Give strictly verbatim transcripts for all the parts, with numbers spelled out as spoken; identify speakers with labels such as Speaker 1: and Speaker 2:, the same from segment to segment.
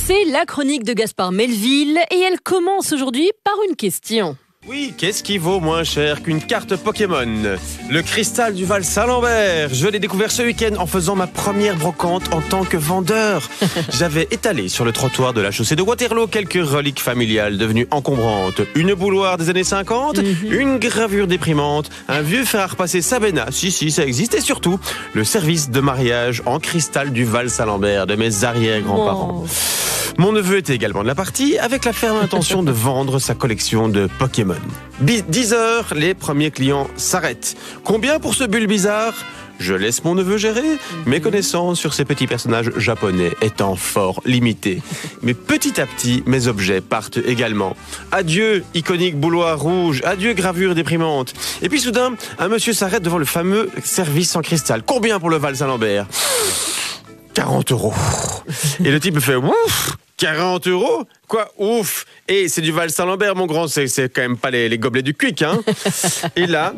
Speaker 1: C'est la chronique de Gaspard Melville et elle commence aujourd'hui par une question.
Speaker 2: Oui, qu'est-ce qui vaut moins cher qu'une carte Pokémon? Le cristal du Val-Saint-Lambert. Je l'ai découvert ce week-end en faisant ma première brocante en tant que vendeur. J'avais étalé sur le trottoir de la chaussée de Waterloo quelques reliques familiales devenues encombrantes. Une bouilloire des années cinquante, mm-hmm. une gravure déprimante, un vieux fer à repasser Sabena, si si ça existe, et surtout le service de mariage en cristal du Val-Saint-Lambert de mes arrière-grands-parents. Oh. Mon neveu était également de la partie avec la ferme intention de vendre sa collection de Pokémon. dix heures, les premiers clients s'arrêtent. Combien pour ce bulle bizarre? Je laisse mon neveu gérer, mes connaissances sur ces petits personnages japonais étant fort limitées. Mais petit à petit, mes objets partent également. Adieu, iconique bouilloire rouge, adieu, gravure déprimante. Et puis soudain, un monsieur s'arrête devant le fameux service en cristal. Combien pour le Val-Saint-Lambert? quarante euros. Et le type me fait ouf, quarante euros? Quoi, ouf? Et c'est du Val-Saint-Lambert, mon grand, c'est, c'est quand même pas les, les gobelets du Quick, hein. Et là,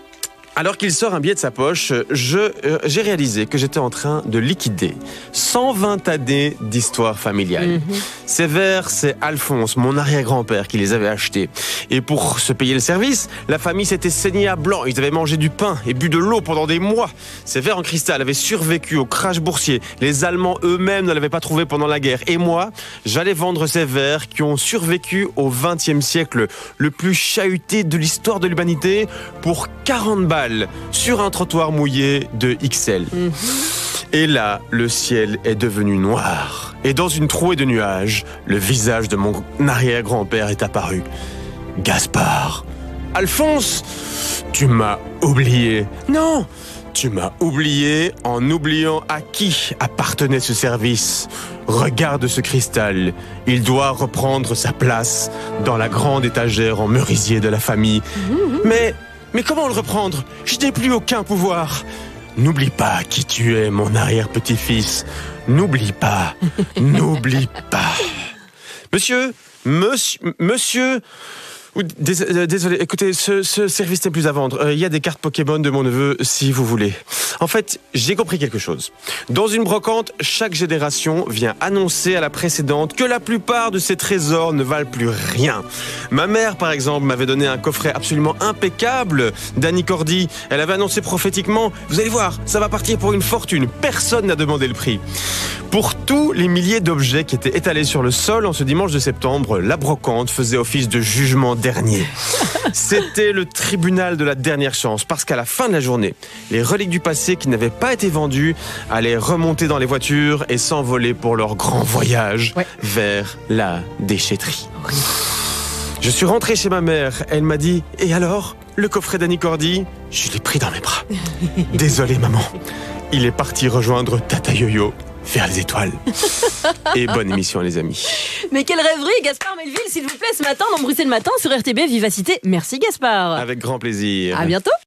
Speaker 2: alors qu'il sort un billet de sa poche, je, euh, j'ai réalisé que j'étais en train de liquider cent vingt années d'histoire familiale. Mm-hmm. Ces verres, c'est Alphonse, mon arrière-grand-père, qui les avait achetés. Et pour se payer le service, la famille s'était saignée à blanc. Ils avaient mangé du pain et bu de l'eau pendant des mois. Ces verres en cristal avaient survécu au crash boursier. Les Allemands eux-mêmes ne l'avaient pas trouvé pendant la guerre. Et moi, j'allais vendre ces verres qui ont survécu au vingtième siècle, le plus chahuté de l'histoire de l'humanité, pour quarante balles. Sur un trottoir mouillé de X L. Mmh. Et là, le ciel est devenu noir. Et dans une trouée de nuages, le visage de mon arrière-grand-père est apparu. Gaspard. Alphonse, tu m'as oublié. Non, tu m'as oublié en oubliant à qui appartenait ce service. Regarde ce cristal. Il doit reprendre sa place dans la grande étagère en merisier de la famille. Mmh. Mais... Mais comment le reprendre? Je n'ai plus aucun pouvoir. N'oublie pas qui tu es, mon arrière-petit-fils. N'oublie pas. N'oublie pas. Monsieur, monsieur, monsieur... Désolé, écoutez, ce, ce service n'est plus à vendre. Il euh, y a des cartes Pokémon de mon neveu, si vous voulez. En fait, j'ai compris quelque chose. Dans une brocante, chaque génération vient annoncer à la précédente que la plupart de ses trésors ne valent plus rien. Ma mère, par exemple, m'avait donné un coffret absolument impeccable d'Annie Cordy. Elle avait annoncé prophétiquement, vous allez voir, ça va partir pour une fortune. Personne n'a demandé le prix. Pour tous les milliers d'objets qui étaient étalés sur le sol en ce dimanche de septembre, la brocante faisait office de jugement dernier. C'était le tribunal de la dernière chance, parce qu'à la fin de la journée, les reliques du passé qui n'avaient pas été vendues allaient remonter dans les voitures et s'envoler pour leur grand voyage ouais. vers la déchetterie. Oui. Je suis rentré chez ma mère, elle m'a dit « Et alors, le coffret d'Annie Cordy ?» Je l'ai pris dans mes bras. « Désolé maman, il est parti rejoindre Tata Yo-Yo vers les étoiles. » Et bonne émission les amis.
Speaker 1: Mais quelle rêverie, Gaspard Melville, s'il vous plaît, ce matin dans Bruxelles Matin sur R T B Vivacité. Merci Gaspard.
Speaker 2: Avec grand plaisir.
Speaker 1: À bientôt.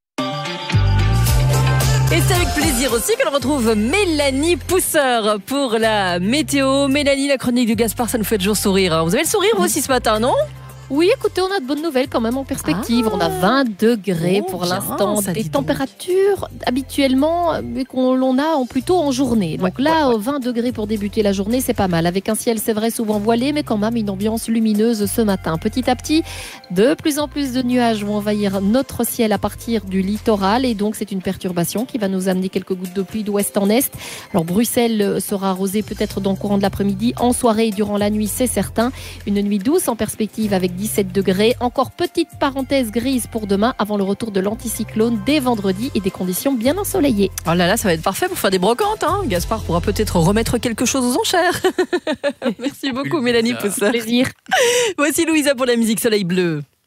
Speaker 1: Et c'est avec plaisir aussi que l'on retrouve Mélanie Pousseur pour la météo. Mélanie, la chronique de Gaspard, ça nous fait toujours sourire. Vous avez le sourire vous aussi ce matin, non ?
Speaker 3: Oui, écoutez, on a de bonnes nouvelles quand même en perspective. Ah, on a vingt degrés oh, pour bien, l'instant. Des températures habituellement mais qu'on l'on a en, plutôt en journée. Donc ouais, là, ouais, ouais. vingt degrés pour débuter la journée, c'est pas mal. Avec un ciel, c'est vrai, souvent voilé, mais quand même une ambiance lumineuse ce matin. Petit à petit, de plus en plus de nuages vont envahir notre ciel à partir du littoral. Et donc, c'est une perturbation qui va nous amener quelques gouttes de pluie d'ouest en est. Alors, Bruxelles sera arrosée peut-être dans le courant de l'après-midi. En soirée et durant la nuit, c'est certain. Une nuit douce en perspective avec dix-sept degrés. Encore petite parenthèse grise pour demain avant le retour de l'anticyclone dès vendredi et des conditions bien ensoleillées.
Speaker 1: Oh là là, ça va être parfait pour faire des brocantes. Hein. Gaspard pourra peut-être remettre quelque chose aux enchères. Merci beaucoup, Mélanie Pousseur.
Speaker 3: Plaisir.
Speaker 1: Voici Louisa pour la musique Soleil Bleu.